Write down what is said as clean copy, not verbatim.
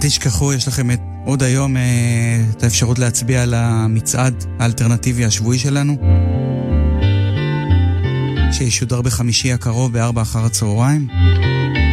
תשכחו, יש לכם עוד היום את האפשרות להצביע על המצעד האלטרנטיבי השבועי שלנו, שישודר בחמישי הקרוב ב4 אחר הצהריים.